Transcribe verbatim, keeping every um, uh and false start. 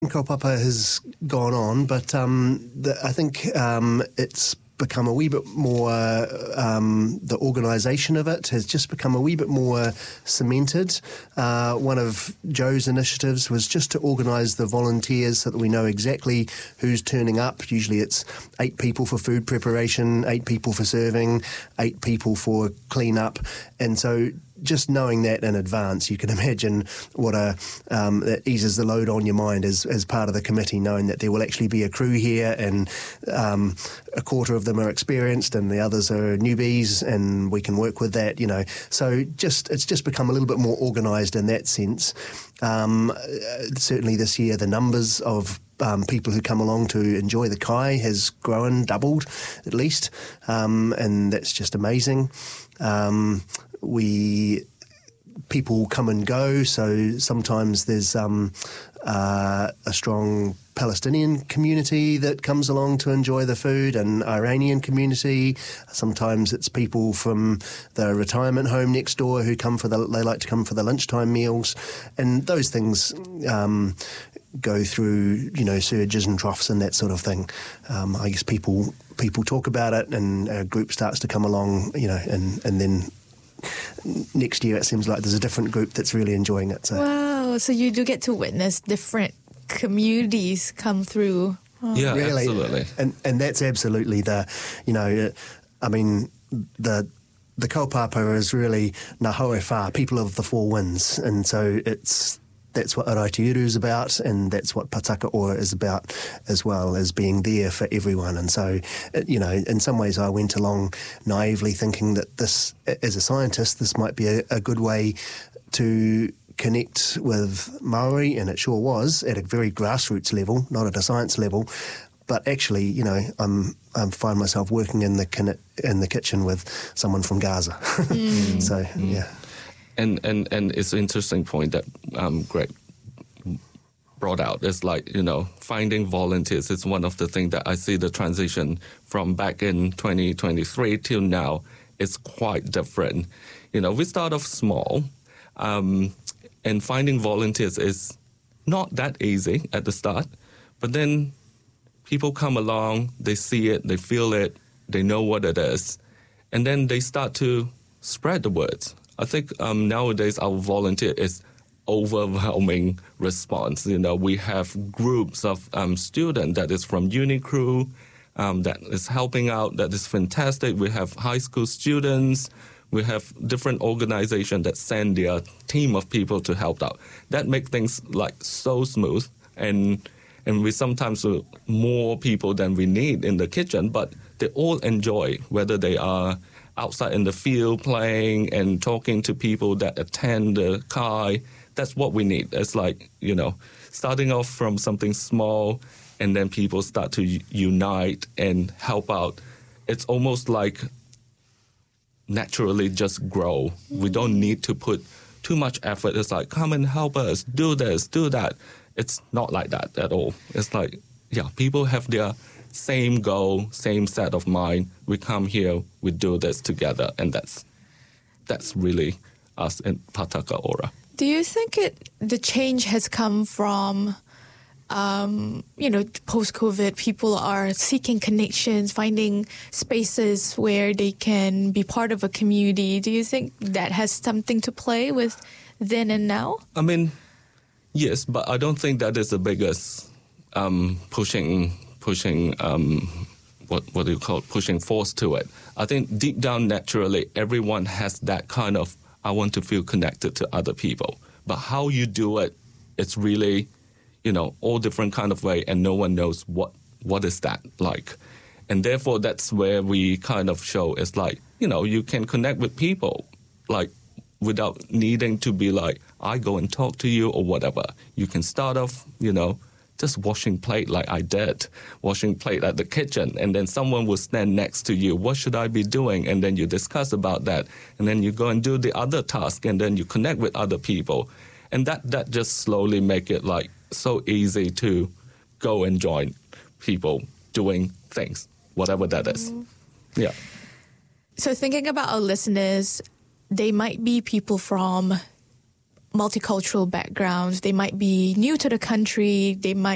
Kaupapa has gone on, but um, the, I think um, it's become a wee bit more, um, the organisation of it has just become a wee bit more cemented. Uh, one of Joe's initiatives was just to organise the volunteers so that we know exactly who's turning up. Usually it's eight people for food preparation, eight people for serving, eight people for clean up. And so just knowing that in advance, you can imagine what a um, that eases the load on your mind as, as part of the committee, knowing that there will actually be a crew here and um, a quarter of them are experienced and the others are newbies, and we can work with that, you know. So just it's just become a little bit more organised in that sense. Um, certainly this year, the numbers of Um, people who come along to enjoy the kai has grown, doubled at least, um, and that's just amazing. Um, we people come and go, so sometimes there's um, uh, a strong Palestinian community that comes along to enjoy the food, and Iranian community. Sometimes it's people from the retirement home next door who come for the they like to come for the lunchtime meals, and those things Um, go through, you know, surges and troughs and that sort of thing. Um, I guess people people talk about it, and a group starts to come along, you know, and, and then next year it seems like there's a different group that's really enjoying it. So. Wow, so you do get to witness different communities come through. Oh. Yeah, really, absolutely. And and that's absolutely the, you know, I mean, the the kaupapa is really ngā haere whā, people of the four winds, and so it's that's what Araitiuru is about, and that's what Pataka Ora is about as well, as being there for everyone. And so, you know, in some ways I went along naively thinking that this, as a scientist, this might be a, a good way to connect with Maori, and it sure was, at a very grassroots level, not at a science level. But actually, you know, I'm I find myself working in the in the kitchen with someone from Gaza. Mm. So, mm. yeah. And, and and it's an interesting point that um, Greg brought out. It's like, you know, finding volunteers is one of the things that I see the transition from back in twenty twenty-three till now is quite different. You know, we start off small, um, and finding volunteers is not that easy at the start. But then people come along, they see it, they feel it, they know what it is, and then they start to spread the words. I think um, nowadays our volunteer is overwhelming response. You know, we have groups of um, students that is from UniCrew um, that is helping out. That is fantastic. We have high school students. We have different organizations that send their team of people to help out. That makes things like so smooth, and and we sometimes have more people than we need in the kitchen, but they all enjoy, whether they are outside in the field playing and talking to people that attend the kai. That's what we need. It's like, you know, starting off from something small, and then people start to unite and help out. It's almost like naturally just grow. We don't need to put too much effort. It's like, come and help us, do this, do that. It's not like that at all. It's like, yeah, people have their same goal, same set of mind. We come here, we do this together, and that's that's really us in Pataka Ora. Do you think it the change has come from, um, you know, post-COVID, people are seeking connections, finding spaces where they can be part of a community? Do you think that has something to play with then and now? I mean, yes, but I don't think that is the biggest um, pushing... pushing, um, what what do you call it, pushing force to it. I think deep down, naturally, everyone has that kind of, I want to feel connected to other people. But how you do it, it's really, you know, all different kind of way, and no one knows what what is that like. And therefore, that's where we kind of show, it's like, you know, you can connect with people, like, without needing to be like, I go and talk to you or whatever. You can start off, you know, just washing plate like I did, washing plate at the kitchen, and then someone will stand next to you. What should I be doing? And then you discuss about that, and then you go and do the other task, and then you connect with other people. And that, that just slowly make it like so easy to go and join people doing things, whatever that is. Mm. Yeah. So thinking about our listeners, they might be people from multicultural backgrounds. They might be new to the country. They might